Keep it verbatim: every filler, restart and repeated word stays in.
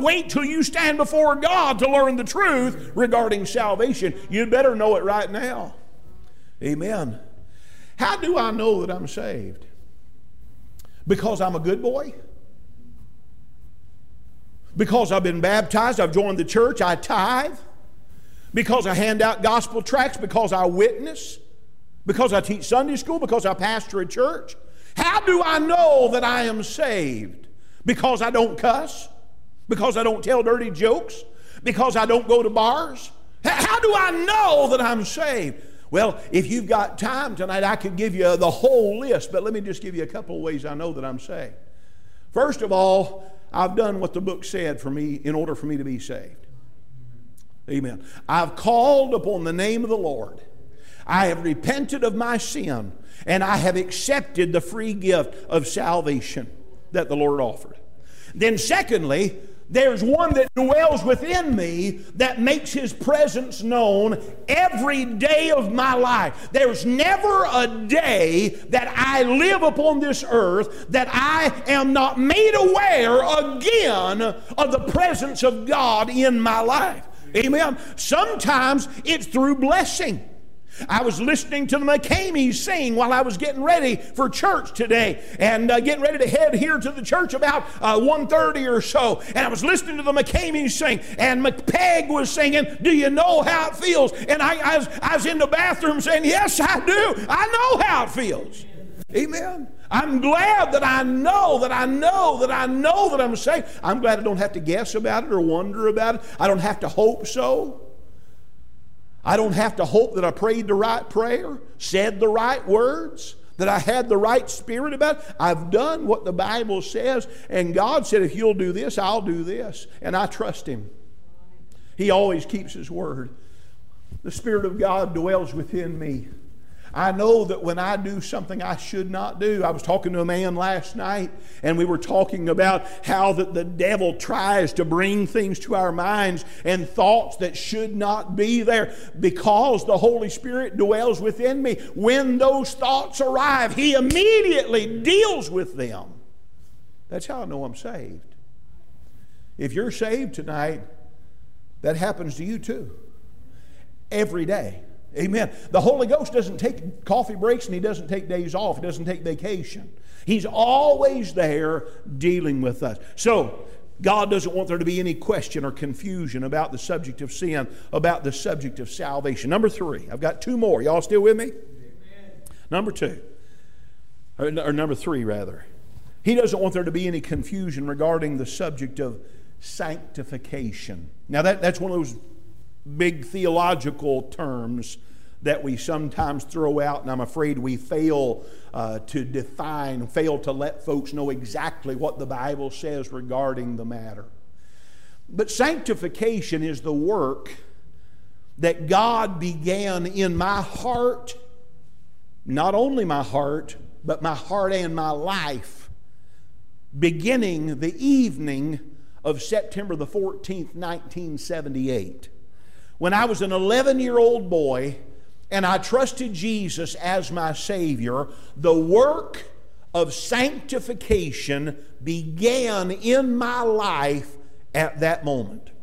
not wait till you stand before God to learn the truth regarding salvation. You'd better know it right now. Amen. How do I know that I'm saved? Because I'm a good boy? Because I've been baptized, I've joined the church, I tithe? Because I hand out gospel tracts? Because I witness? Because I teach Sunday school? Because I pastor a church? How do I know that I am saved? Because I don't cuss? Because I don't tell dirty jokes? Because I don't go to bars? How do I know that I'm saved? Well, if you've got time tonight, I could give you the whole list, but let me just give you a couple of ways I know that I'm saved. First of all, I've done what the book said for me in order for me to be saved. Amen. I've called upon the name of the Lord. I have repented of my sin, and I have accepted the free gift of salvation that the Lord offered. Then secondly, there's one that dwells within me that makes His presence known every day of my life. There's never a day that I live upon this earth that I am not made aware again of the presence of God in my life. Amen. Sometimes it's through blessing. I was listening to the McCameys sing while I was getting ready for church today, and uh, getting ready to head here to the church about uh, one thirty or so. And I was listening to the McCameys sing, and McPeg was singing, "Do you know how it feels?" And I, I, was, I was in the bathroom saying, "Yes, I do. I know how it feels." Amen. I'm glad that I know that I know that I know that I'm saved. I'm glad I don't have to guess about it or wonder about it. I don't have to hope so. I don't have to hope that I prayed the right prayer, said the right words, that I had the right spirit about it. I've done what the Bible says, and God said, if you'll do this, I'll do this. And I trust Him. He always keeps His word. The Spirit of God dwells within me. I know that when I do something I should not do. I was talking to a man last night, and we were talking about how that the devil tries to bring things to our minds and thoughts that should not be there. Because the Holy Spirit dwells within me, when those thoughts arrive, He immediately deals with them. That's how I know I'm saved. If you're saved tonight, that happens to you too. Every day. Amen. The Holy Ghost doesn't take coffee breaks, and He doesn't take days off. He doesn't take vacation. He's always there dealing with us. So, God doesn't want there to be any question or confusion about the subject of sin, about the subject of salvation. Number three. I've got two more. Y'all still with me? Amen. Number two. Or, or number three, rather. He doesn't want there to be any confusion regarding the subject of sanctification. Now, that, that's one of those big theological terms that we sometimes throw out, and I'm afraid we fail uh, to define, fail to let folks know exactly what the Bible says regarding the matter. But sanctification is the work that God began in my heart, not only my heart, but my heart and my life, beginning the evening of September the fourteenth, nineteen seventy-eight. When I was an eleven-year-old boy and I trusted Jesus as my Savior, the work of sanctification began in my life at that moment.